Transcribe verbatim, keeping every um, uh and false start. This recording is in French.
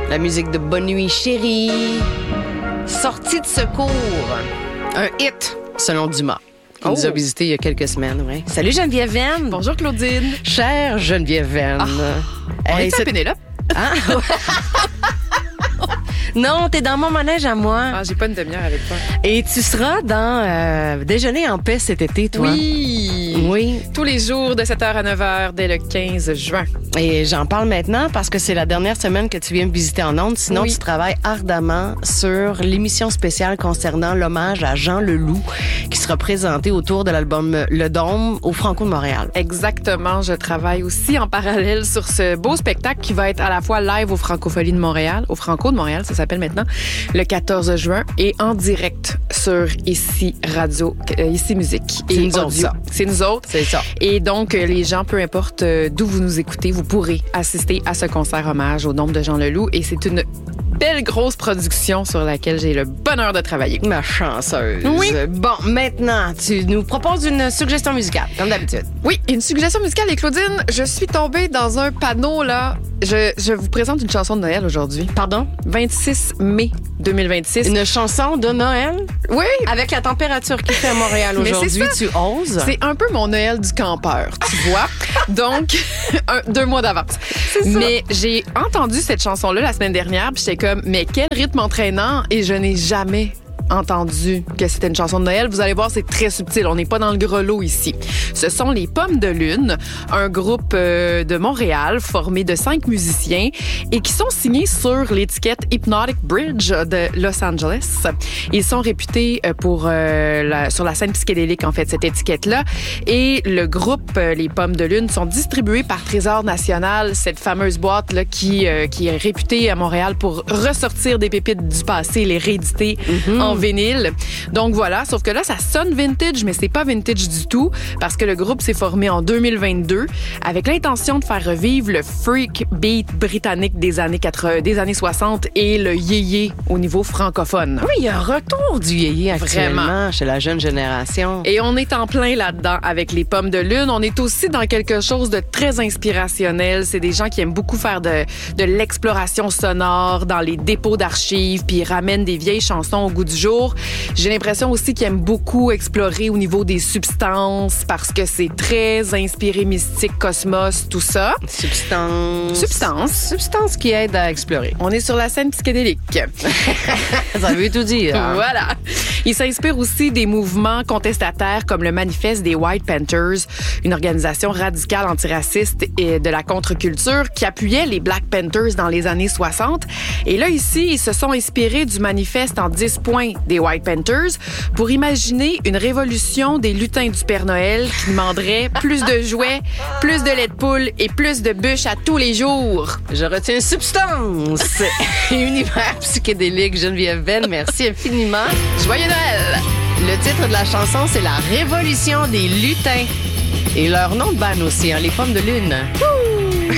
La musique de Bonne Nuit Chérie. Sortie de secours. Un hit, selon Dumas, qui Oh. nous a visité il y a quelques semaines. Ouais. Salut Geneviève Venn. Bonjour Claudine. Chère Geneviève Venn. On Hey, est à c'est- Pénélope. Hein? Non, t'es dans mon manège à moi. Ah, j'ai pas une demi-heure avec toi. Et tu seras dans euh, Déjeuner en paix cet été, toi. Oui. Oui. Tous les jours de sept heures à neuf heures dès le quinze juin. Et j'en parle maintenant parce que c'est la dernière semaine que tu viens me visiter en ondes. Sinon, Oui. tu travailles ardemment sur l'émission spéciale concernant l'hommage à Jean Leloup qui sera présenté autour de l'album Le Dôme au Franco de Montréal. Exactement. Je travaille aussi en parallèle sur ce beau spectacle qui va être à la fois live au Francophonie de Montréal, au Franco de Montréal, ça s'appelle maintenant, le quatorze juin, et en direct sur Ici Radio, euh, Ici Musique C'est et nous autres, Audio. ça. C'est nous autres. C'est ça. Et donc, euh, les gens, peu importe euh, d'où vous nous écoutez, vous pourrez assister à ce concert hommage au Dôme de Jean Leloup. Et c'est une belle grosse production sur laquelle j'ai le bonheur de travailler. Ma chanceuse. Oui. Bon, maintenant, tu nous proposes une suggestion musicale, comme d'habitude. Oui, une suggestion musicale. Et Claudine, je suis tombée dans un panneau, là. Je, je vous présente une chanson de Noël aujourd'hui. Pardon? vingt-six mai deux mille vingt-six. Une chanson de Noël? Oui, Avec la température qu'il fait à Montréal Mais c'est aujourd'hui, ça. tu oses? c'est un peu mon Noël du campeur, tu vois. Donc, un- deux mois d'avance. Mais j'ai entendu cette chanson-là la semaine dernière, puis j'étais comme, mais quel rythme entraînant, et je n'ai jamais entendu que c'était une chanson de Noël. Vous allez voir, c'est très subtil. On n'est pas dans le grelot ici. Ce sont les Pommes de Lune, un groupe euh, de Montréal formé de cinq musiciens et qui sont signés sur l'étiquette Hypnotic Bridge de Los Angeles. Ils sont réputés euh, pour euh, la, sur la scène psychédélique, en fait, cette étiquette-là. Et le groupe euh, Les Pommes de Lune sont distribués par Trésor National, cette fameuse boîte là qui euh, qui est réputée à Montréal pour ressortir des pépites du passé, les rééditer en vinyle. Donc voilà, sauf que là, ça sonne vintage, mais c'est pas vintage du tout parce que le groupe s'est formé en deux mille vingt-deux avec l'intention de faire revivre le freak beat britannique des années quatre-vingts, des années soixante et le yéyé au niveau francophone. Oui, il y a un retour du yéyé actuellement Vraiment. chez la jeune génération. Et on est en plein là-dedans avec les Pommes de Lune. On est aussi dans quelque chose de très inspirationnel. C'est des gens qui aiment beaucoup faire de, de l'exploration sonore dans les dépôts d'archives, puis ils ramènent des vieilles chansons au goût du jour. J'ai l'impression aussi qu'ils aiment beaucoup explorer au niveau des substances parce que c'est très inspiré mystique, cosmos, tout ça. Substance. Substance. Substance qui aide à explorer. On est sur la scène psychédélique. Ça veut tout dire. hein? Voilà. Il s'inspire aussi des mouvements contestataires comme le manifeste des White Panthers, une organisation radicale antiraciste et de la contre-culture qui appuyait les Black Panthers dans les années soixante. Et là, ici, ils se sont inspirés du manifeste en dix points des White Panthers pour imaginer une révolution des lutins du Père Noël qui demanderait plus de jouets, plus de lait de poule et plus de bûches à tous les jours. Je retiens substance. Univers psychédélique, Geneviève Venn, merci infiniment. Joyeux Noël! Le titre de la chanson, c'est La Révolution des lutins. Et leur nom de band aussi, hein, les Pommes de Lune. Ouh!